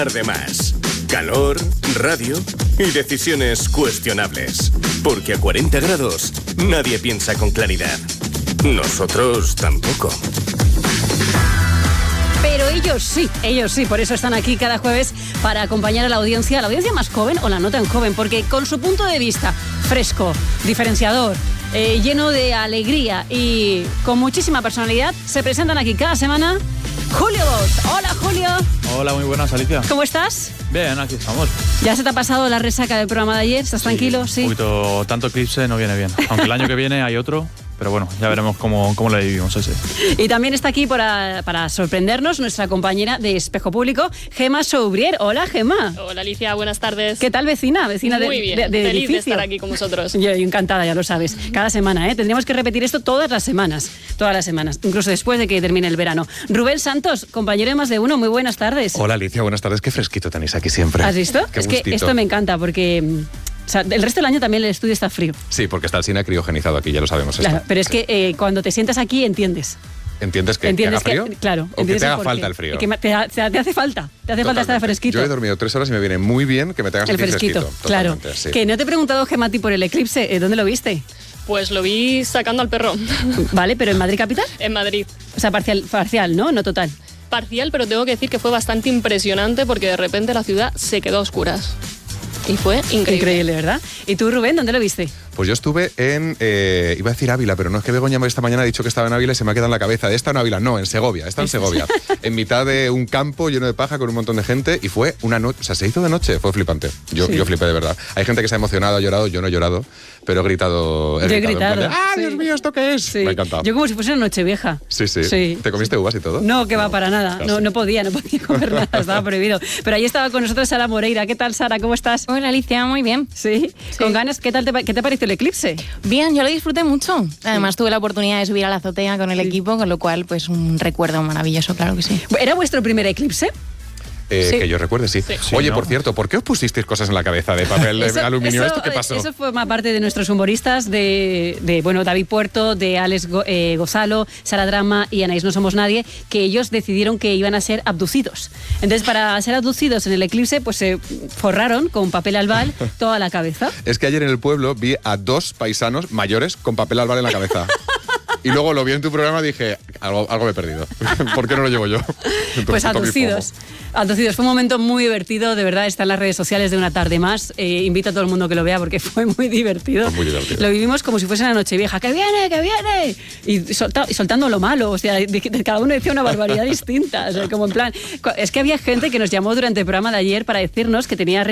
De más. Calor, radio y decisiones cuestionables. Porque a 40 grados nadie piensa con claridad. Nosotros tampoco. Pero ellos sí, por eso están aquí cada jueves para acompañar a la audiencia más joven o la no tan joven, porque con su punto de vista fresco, diferenciador, lleno de alegría y con muchísima personalidad, se presentan aquí cada semana Julio Bosch. Hola, Julio. Hola, muy buenas, Alicia. ¿Cómo estás? Bien, aquí estamos. ¿Ya se te ha pasado la resaca del programa de ayer? ¿Estás tranquilo? Sí. Un poquito, tanto eclipse no viene bien. Aunque el año que viene hay otro, pero bueno, ya veremos cómo lo vivimos ese. Y también está aquí para sorprendernos nuestra compañera de Espejo Público, Gemma Soubrier. Hola, Gemma. Hola, Alicia, buenas tardes. ¿Qué tal, vecina? Muy bien, de feliz edificio. de estar aquí con vosotros. Yo encantada, ya lo sabes. Cada semana, ¿eh? Tendríamos que repetir esto todas las semanas, incluso después de que termine el verano. Rubén Santos, compañero de Más de Uno, muy buenas tardes. Hola, Alicia, buenas tardes. Qué fresquito tenéis aquí siempre. ¿Has visto? Qué es gustito. Que esto me encanta porque... O sea, el resto del año también el estudio está frío. Sí, porque está el cine criogenizado aquí, ya lo sabemos. Claro, esto. pero es que cuando te sientas aquí entiendes. ¿Entiendes que haga frío? Claro. ¿O que te haga falta el frío? Que te hace falta. Te hace falta estar fresquito. Yo he dormido 3 horas y me viene muy bien que me tengas el aquí fresquito. Claro. Sí. Que no te he preguntado, Gemma, a ti por el eclipse. ¿Dónde lo viste? Pues lo vi sacando al perro. Vale, pero ¿en Madrid capital? En Madrid. O sea, parcial, ¿no? No total. Parcial, pero tengo que decir que fue bastante impresionante porque de repente la ciudad se quedó a oscuras. Y fue increíble. Increíble, ¿verdad? ¿Y tú, Rubén, dónde lo viste? Pues yo estuve en, iba a decir Ávila, pero no es que Begoña esta mañana ha dicho que estaba en Ávila y se me ha quedado en la cabeza. ¿Esta en Ávila? No, en Segovia, está en Segovia. En mitad de un campo lleno de paja con un montón de gente y fue una noche, o sea, se hizo de noche, fue flipante. Yo flipé de verdad. Hay gente que se ha emocionado, ha llorado, yo no he llorado, pero he gritado. Yo he gritado. ¡Ah, Dios mío, ¿esto qué es? Sí. Me ha encantado. Yo como si fuese una Nochevieja. Sí. ¿Te comiste uvas y todo? No, que va para nada. No podía comer nada, estaba prohibido. Pero ahí estaba con nosotros Sara Moreira. ¿Qué tal, Sara? ¿Cómo estás? Hola, Alicia, muy bien. ¿Sí? Con ganas. ¿Qué te pareció el eclipse? Bien, yo lo disfruté mucho. Además, tuve la oportunidad de subir a la azotea con el equipo, con lo cual, pues un recuerdo maravilloso, claro que sí. ¿Era vuestro primer eclipse? Sí. Que yo recuerde, sí. Oye, ¿no? Por cierto, ¿por qué os pusisteis cosas en la cabeza de papel de aluminio? ¿Esto qué pasó? Eso forma parte de nuestros humoristas, de David Puerto, de Alex Gozalo, Sara Drama y Anaís No Somos Nadie, que ellos decidieron que iban a ser abducidos. Entonces, para ser abducidos en el eclipse, pues se forraron con papel albal toda la cabeza. Es que ayer en el pueblo vi a 2 paisanos mayores con papel albal en la cabeza. Y luego lo vi en tu programa y dije, algo me he perdido. ¿Por qué no lo llevo yo? Entonces, pues abducidos. Fue un momento muy divertido, de verdad, está en las redes sociales de Una Tarde Más. Invito a todo el mundo que lo vea porque fue muy divertido. Fue muy divertido. Lo vivimos como si fuese una Nochevieja. ¡Que viene, que viene! Y soltando lo malo, o sea, cada uno decía una barbaridad distinta. O sea, como en plan... Es que había gente que nos llamó durante el programa de ayer para decirnos que tenía